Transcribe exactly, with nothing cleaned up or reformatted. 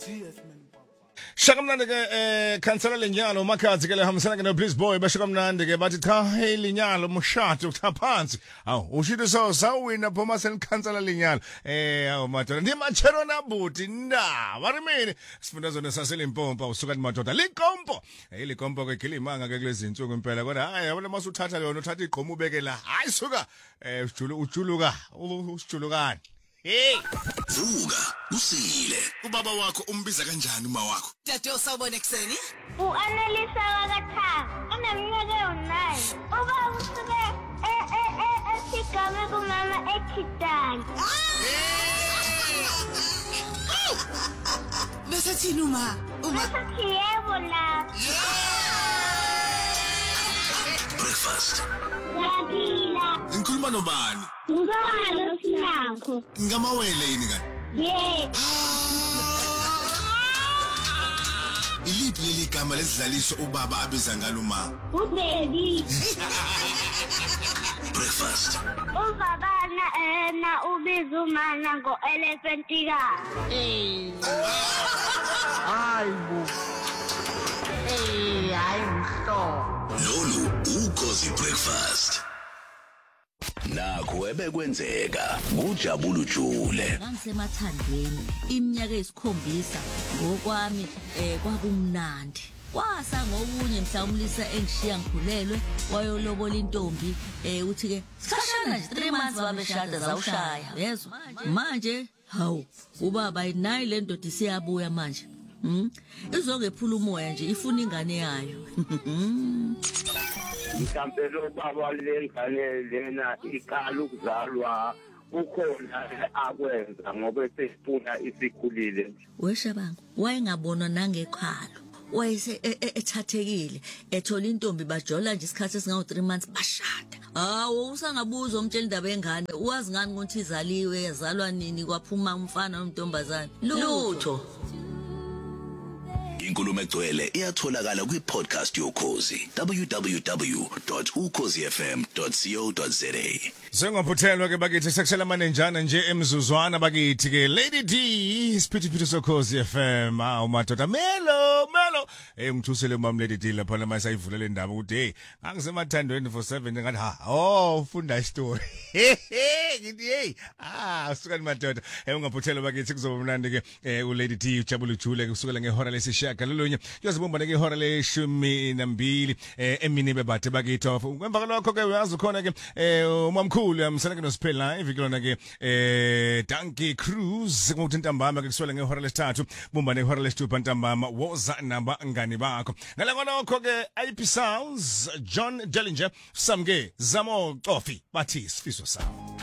Shakamnandi ke eh khansela lenyalo uMakhazi ke lehambisana ke no Please Boy bashakamnandi ke bathi cha hey lenyalo umshado uthaphansi awu ushito so sawina phoma senikhansela lenyalo eh awu madoda ndi machero na buti na warimini sifunda zona saselimpompa usuka madoda likompo hey likompo ke gilimanga ke kulezi insuku impela kodwa hayi yabona masuthatha yona uthatha igqomo ubeke la hayi suka eh ujulu ujuluka usijulukani. Hey, vuka usile ubaba wakho umbiza kanjani uma wakho? Dade usawubona ekseni? U-Annelisa wakatha uneminyaka ewu-nine. Ubaba usuke esigame kumama ekhidani. Bese thini uma? Uma Bese yebo la. Breakfast. Ngiyabila. Ngikhuluma nobani? Ngizokhala sinakho. Ngamawele yini kani? Yeah. Iliphi leli gama lesidlaliso ubaba abiza ngalo uma? Ubaby. Breakfast. Ubaba na ena ubiza umama ngo-elephant ka. Eh. Hayibo. Eh, hayi mhlo. Lolu ukhozi breakfast. Nakho ebekwenzeka kujabula ujule. Ngangisemathandweni iminyaka esikhombisa ngokwami eh kwakumnandi. Kwasa ngokunye mhlawumlisa engishiya ngikhulelwe wayolobola intombi eh uthi ke sikhashana nje three months babeshada zawushaya yezwa manje hawu ubaba ayinayi le ndoda isiyabuya manje hm izokephula umoya nje ifuna ingane yayo. Mhlambe lo baba lengane lena iqala ukuzalwa ukhona akwenza ngoba sesifuna isikhulile. Weshabanga wayengabonwa nangekhalo wayese ethathekile ethola intombi bajola nje isikhathi esingawo three months bashada. Hawo usangabuza umtshela indaba yengane uwazi ngani ukuthi izaliwe yazalwa nini kwaphuma umfana nomntombazane lutho. Inkulumo egcwele iyatholakala kwi-podcast yokhozi w w w dot ukhozi f m dot co dot z a. Sengophuthelwa ke bakithi sekusela manenjana nje emzuzwana bakithi ke Lady D isiphithiphithi sokhozi F M awu madoda melo melo eh ngithusele umam Lady D lapha la masayivula le ndaba ukuthi hey angisemathandweni for seven ngathi ha oh ufunda istory ngithi hey ah usuka madoda eh ungaphuthelwa bakithi kuzoba mnandi ke eh u Lady D ujabula ujule kusukela ngehora lesishaka lolunye yozibomba ke ihora leshumi nambili eh emini bebathe bakithi ngemva kwalokho ke uyazi khona ke eh umamkhulu yamsana ke nosiphela ivikilona ke eh Donkey Cruise ngokuthi ntambama ke kuswela ngehora lesithathu bomba nehora lesithupha ntambama woza namba ngani bakho ngalakho ke I P Sounds John Dellinger samke zamo coffee bathi sifiso sawo.